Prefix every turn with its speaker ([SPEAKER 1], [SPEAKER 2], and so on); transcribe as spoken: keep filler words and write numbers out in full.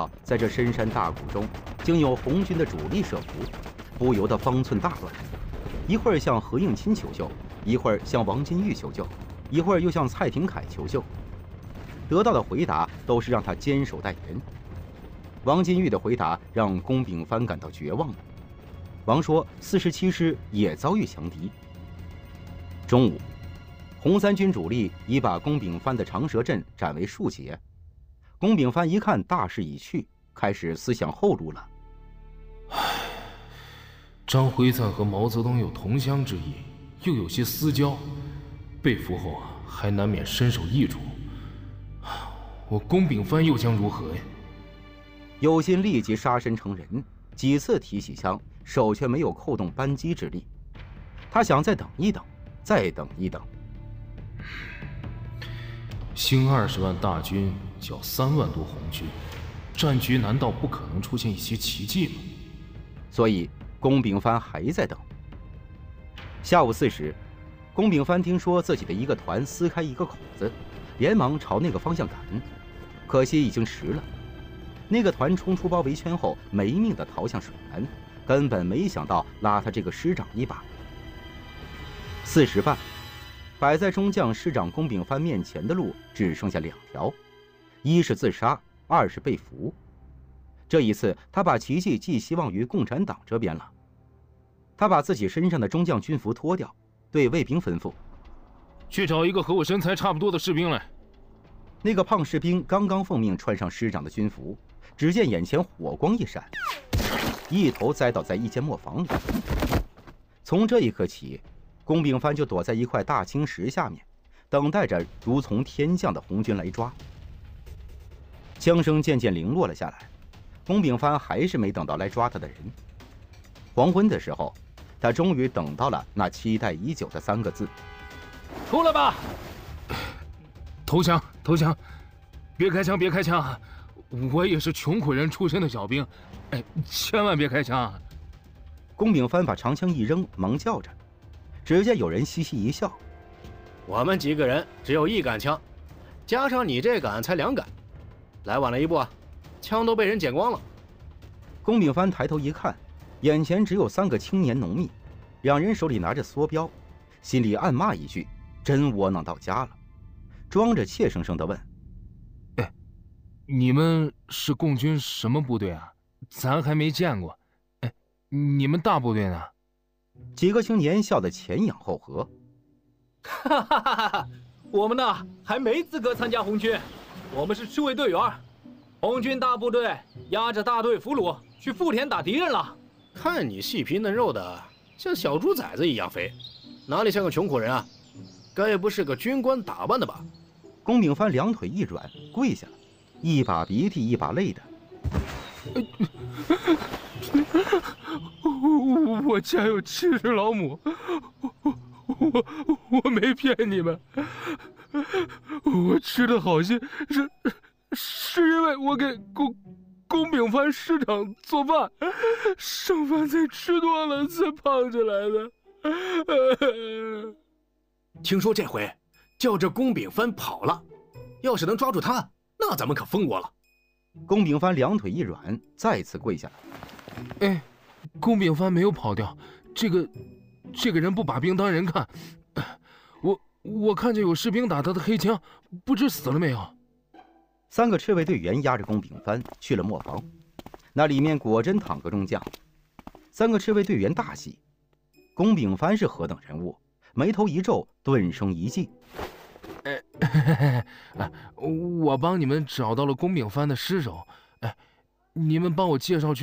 [SPEAKER 1] 到在这深山大谷中，竟有红军的主力设伏，不由得方寸大乱。一会儿向何应钦求救，一会儿向王金玉求救，一会儿又向蔡廷锴求救。得到的回答都是让他坚守待援。王金玉的回答让龚秉藩感到绝望了。王说四十七师也遭遇强敌。中午，红三军主力已把龚秉藩的长蛇阵斩为数截。龚秉藩一看大势已去，开始思想后路了。
[SPEAKER 2] 唉，张辉瓒和毛泽东有同乡之谊，又有些私交，被俘后啊，还难免身首异处。我龚秉藩又将如何呀？
[SPEAKER 1] 有心立即杀身成仁，几次提起枪，手却没有扣动扳机之力。他想再等一等，再等一等。
[SPEAKER 2] 兴二十万大军剿三万多红军，战局难道不可能出现一些奇迹吗？
[SPEAKER 1] 所以龚秉藩还在等。下午四时，龚秉藩听说自己的一个团撕开一个口子，连忙朝那个方向赶，可惜已经迟了。那个团冲出包围圈后，没命地逃向水南，根本没想到拉他这个师长一把。四时半，摆在中将师长龚秉藩面前的路只剩下两条，一是自杀，二是被俘。这一次，他把奇迹寄希望于共产党这边了。他把自己身上的中将军服脱掉，对卫兵吩咐：“
[SPEAKER 2] 去找一个和我身材差不多的士兵来。”
[SPEAKER 1] 那个胖士兵刚刚奉命穿上师长的军服，只见眼前火光一闪，一头栽倒在一间磨坊里。从这一刻起，龚秉藩就躲在一块大青石下面，等待着如从天降的红军来抓。枪声渐渐零落了下来，龚秉藩还是没等到来抓他的人。黄昏的时候，他终于等到了那期待已久的三个字：“
[SPEAKER 2] 出来吧！”投降！投降！别开枪！别开枪！我也是穷苦人出身的小兵，哎，千万别开枪！
[SPEAKER 1] 龚秉藩把长枪一扔，忙叫着。只见有人嘻嘻一笑：“
[SPEAKER 3] 我们几个人只有一杆枪，加上你这杆才两杆，来晚了一步啊，枪都被人捡光了。”
[SPEAKER 1] 龚秉藩抬头一看，眼前只有三个青年农民，两人手里拿着梭镖，心里暗骂一句：“真窝囊到家了。”装着怯生生地问：“
[SPEAKER 2] 哎，你们是共军什么部队啊？咱还没见过。哎，你们大部队呢？”
[SPEAKER 1] 几个青年笑得前仰后合：“
[SPEAKER 4] 哈哈哈哈！我们呢还没资格参加红军，我们是赤卫队员。红军大部队押着大队俘虏去富田打敌人了。
[SPEAKER 3] 看你细皮嫩肉的，像小猪崽子一样肥，哪里像个穷苦人啊？该不是个军官打扮的吧？”
[SPEAKER 1] 龚秉藩两腿一软，跪下了，一把鼻涕一把泪的：“
[SPEAKER 2] 我家有七十老母，我我我没骗你们，我吃的好些是是因为我给龚龚秉藩师长做饭，剩饭菜吃多了才胖起来的。”
[SPEAKER 3] 听说这回叫这龚秉藩跑了，要是能抓住他，那咱们可封国了。
[SPEAKER 1] 龚秉藩两腿一软，再次跪下了：“
[SPEAKER 2] 哎，龚秉藩没有跑掉，这个这个人不把兵当人看。我我看见有士兵打他的黑枪，不知死了没有。”
[SPEAKER 1] 三个赤卫队员押着龚秉藩去了磨坊，那里面果真躺个中将。三个赤卫队员大喜，龚秉藩是何等人物？眉头一皱，顿生一计：“
[SPEAKER 2] 哎，我帮你们找到了龚秉藩的尸首，哎，你们帮我介绍去